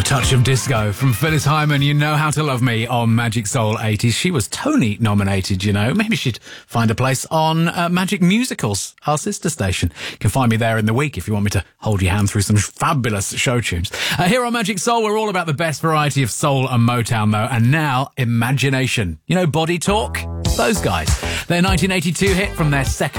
A touch of disco from Phyllis Hyman, You Know How to Love Me on Magic Soul 80s. She was Tony nominated, you know. Maybe she'd find a place on Magic Musicals, our sister station. You can find me there in the week if you want me to hold your hand through some fabulous show tunes. Here on Magic Soul, we're all about the best variety of soul and Motown, though. And now, Imagination. You know, Body Talk? Those guys. Their 1982 hit from their second